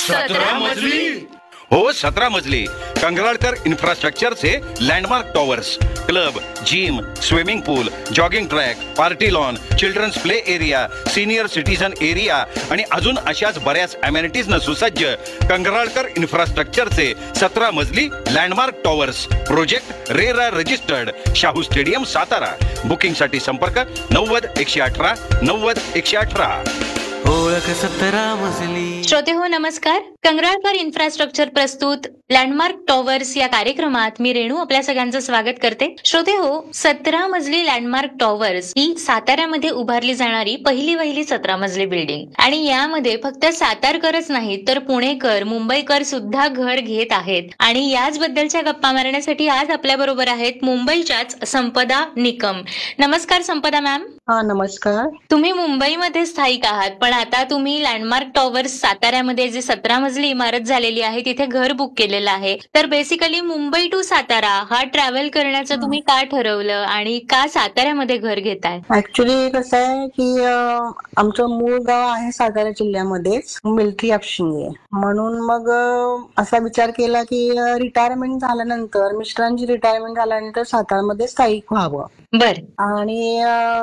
17 मजली? हो, 17 मजली. कंगराळकर इन्फ्रास्ट्रक्चरचे landmark towers, club, gym, swimming पूल, jogging track, party lawn, children's play area, senior citizen area आणि अजून अशाच बऱ्याच अमेनिटीजनं सुसज्ज कंगराळकर इन्फ्रास्ट्रक्चरचे 17 मजली landmark towers. Project RERA registered, Shahu stadium, Satara. बुकिंगसाठी संपर्क 90-118 90-118. ओळख 17 मजली. श्रोते हो, नमस्कार. कंगराळकर इन्फ्रास्ट्रक्चर प्रस्तुत लँडमार्क टॉवर्स या कार्यक्रमात मी रेणू आपल्या सगळ्यांचं स्वागत करते. श्रोते हो, 17 मजली लँडमार्क टॉवर्स ही साताऱ्यामध्ये उभारली जाणारी पहिली 17 मजली बिल्डिंग आणि यामध्ये फक्त सातारकरच नाहीत तर पुणेकर, मुंबईकर सुद्धा घर घेत आहेत. आणि याच बद्दलच्या गप्पा मारण्यासाठी आज आपल्या बरोबर आहेत मुंबईच्याच संपदा निकम. नमस्कार संपदा मॅम. हा, नमस्कार. तुम्ही मुंबईमध्ये स्थायिक आहात, पण आता तुम्ही लँडमार्क टॉवर्स साताऱ्यामध्ये जे 17 मजली इमारत झालेली आहे तिथे घर बुक केलेलं आहे. तर बेसिकली मुंबई टू सातारा हा ट्रॅव्हल करण्याचं तुम्ही का ठरवलं आणि का साताऱ्यामध्ये घर घेताय? ऍक्च्युली कसं आहे की आमचं मूळ गाव आहे सातारा जिल्ह्यामध्येच, मिल्ट्री हापशिंगे. म्हणून मग असा विचार केला की रिटायरमेंट झाल्यानंतर, मिस्टरांची रिटायरमेंट झाल्यानंतर सातारामध्ये स्थायिक व्हावं. बर. आणि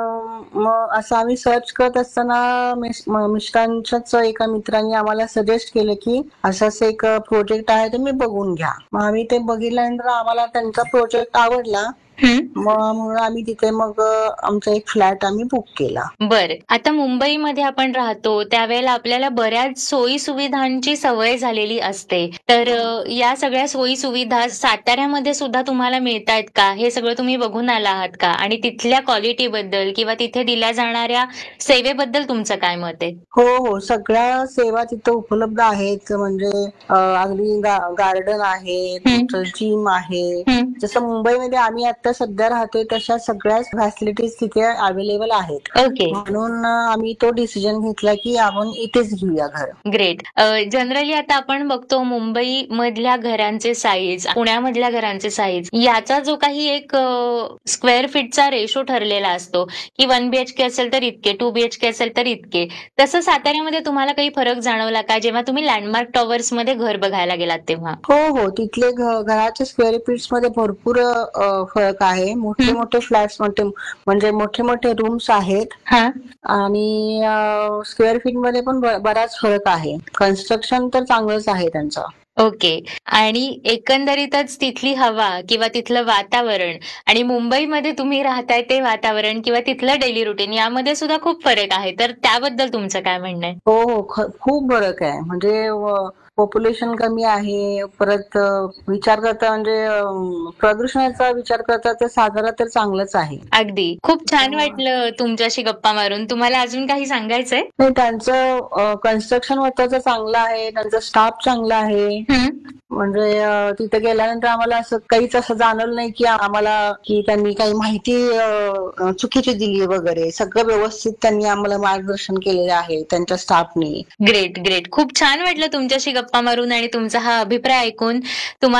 मग असं आम्ही सर्च करत असताना मिस्टरांच्याच एका मित्रांनी आम्हाला सजेस्ट केलं की असं एक प्रोजेक्ट आहे ते मी बघून घ्या. मग आम्ही ते बघितल्यानंतर आम्हाला त्यांचा प्रोजेक्ट आवडला. म्हणून आम्ही तिथे मग आमचा एक फ्लॅट आम्ही बुक केला. बर. आता मुंबईमध्ये आपण राहतो त्यावेळेला आपल्याला बऱ्याच सोयी सुविधांची सवय झालेली असते, तर या सगळ्या सोयी सुविधा साताऱ्यामध्ये सुद्धा तुम्हाला मिळतायत का? हे सगळं तुम्ही बघून आला आहात का? आणि तिथल्या क्वालिटी बद्दल किंवा तिथे दिल्या जाणाऱ्या सेवेबद्दल तुमचं काय मत आहे? हो, सगळ्या सेवा तिथं उपलब्ध आहेत. म्हणजे अगदी गार्डन आहे, जिम आहे. जसं मुंबईमध्ये आम्ही आता सध्या राहतोय तशा सगळ्या फॅसिलिटीज तिथे अवेलेबल आहेत. ओके. म्हणून आम्ही तो डिसिजन घेतला की आपण इथेच घेऊया घर. ग्रेट. जनरली आता आपण बघतो मुंबई मधल्या घरांचे साईज, पुण्यामधल्या घरांचे साईज याचा जो काही एक स्क्वेअर फीटचा रेशो ठरलेला असतो की 1 BHK असेल तर इतके, 2 BHK असेल तर इतके. तसं साताऱ्यामध्ये तुम्हाला काही फरक जाणवला का जेव्हा तुम्ही लँडमार्क टॉवर्स मध्ये घर बघायला गेलात तेव्हा? हो, तिथले घराच्या स्क्वेअर फीट्स मध्ये भरपूर फरक आहे. मोठे फ्लॅट्स म्हणजे मोठे रूम्स आहेत आणि स्क्वेअर फीट मध्ये पण बराच फरक आहे. कन्स्ट्रक्शन तर चांगलंच आहे त्यांचं. ओके. आणि एकंदरीतच तिथली हवा किंवा तिथलं वातावरण आणि मुंबईमध्ये तुम्ही राहताय ते वातावरण किंवा तिथलं डेली रुटीन यामध्ये सुद्धा खूप फरक आहे, तर त्याबद्दल तुमचं काय म्हणणं आहे? हो, खूप फरक आहे. म्हणजे पॉप्युलेशन कमी आहे. परत विचार करता म्हणजे प्रदूषणाचा विचार करता तर सातारा तर चांगलंच आहे. अगदी. खूप छान वाटलं तुमच्याशी गप्पा मारून. तुम्हाला अजून काही सांगायचंय? नाही, त्यांचं कन्स्ट्रक्शन वर्कचं चांगलं आहे, त्यांचा स्टाफ चांगला आहे. म्हणजे तिथे गेल्यानंतर आम्हाला काहीच असं जाणवलं नाही की आम्हाला की त्यांनी काही माहिती चुकीची दिली वगैरे. सगळं व्यवस्थित त्यांनी आम्हाला मार्गदर्शन केलेलं आहे त्यांच्या स्टाफने. ग्रेट. खूप छान वाटलं तुमच्याशी गप्पा मारून आणि तुमचा हा अभिप्राय ऐकून. तुम्हाला